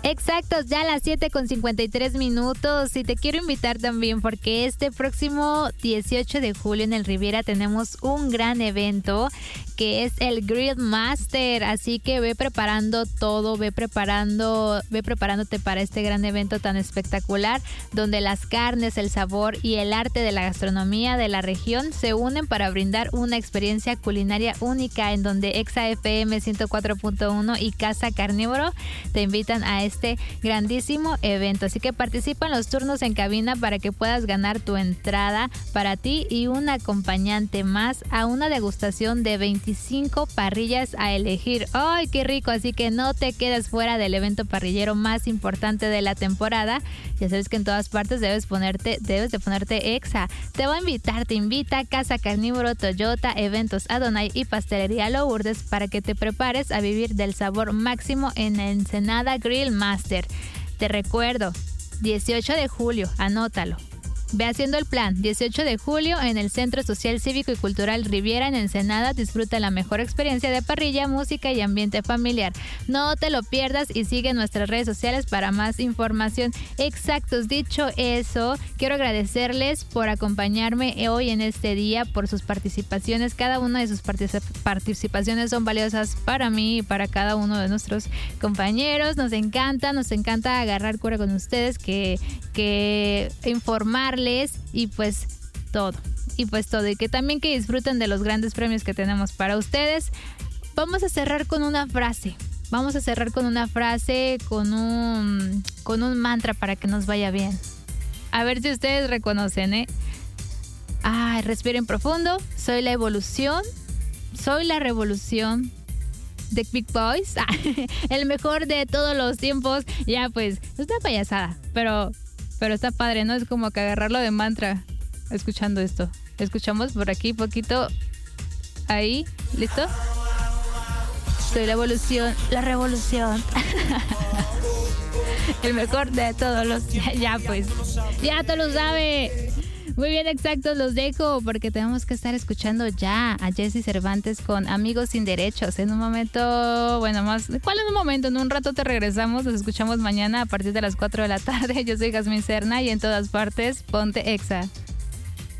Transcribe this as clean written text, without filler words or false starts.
Exactos, ya a las 7:53 y te quiero invitar también porque este próximo 18 de julio en el Riviera tenemos un gran evento que es el Grill Master, así que ve preparando todo, ve preparándote para este gran evento tan espectacular donde las carnes, el sabor y el arte de la gastronomía de la región se unen para brindar una experiencia culinaria única en donde Exa FM 104.1 y Casa Carnívoro te invitan a este grandísimo evento, así que participa en los turnos en cabina para que puedas ganar tu entrada para ti y un acompañante más a una degustación de 25 parrillas a elegir. ¡Ay, qué rico! Así que no te quedes fuera del evento parrillero más importante de la temporada. Ya sabes que en todas partes debes de ponerte Exa. Te invita Casa Carnívoro, Toyota, Eventos Adonai y Pastelería Lourdes para que te prepares a vivir del sabor máximo en Ensenada Grill Master. Te recuerdo, 18 de julio, anótalo. Ve haciendo el plan. 18 de julio en el Centro Social Cívico y Cultural Riviera en Ensenada. Disfruta la mejor experiencia de parrilla, música y ambiente familiar. No te lo pierdas y sigue nuestras redes sociales para más información. Exactos, dicho eso, quiero agradecerles por acompañarme hoy en este día, por sus participaciones. Cada una de sus participaciones son valiosas para mí y para cada uno de nuestros compañeros. Nos encanta agarrar cura con ustedes, que informarles y pues todo, y que también que disfruten de los grandes premios que tenemos para ustedes. Vamos a cerrar con una frase, con un mantra para que nos vaya bien. A ver si ustedes reconocen, respiren profundo. Soy la evolución, soy la revolución de Big Boys, el mejor de todos los tiempos. Ya pues, es una payasada, pero está padre, ¿no? Es como que agarrarlo de mantra escuchando esto. Escuchamos por aquí poquito. Ahí, ¿listo? Soy la evolución, la revolución. El mejor de todos los... Ya pues, ya tú lo sabes. Muy bien, exactos, los dejo porque tenemos que estar escuchando ya a Jesse Cervantes con Amigos Sin Derechos. En un momento, ¿cuál en un momento? En un rato te regresamos, los escuchamos mañana a partir de las 4 de la tarde. Yo soy Jazmín Serna y en todas partes, ponte Exa.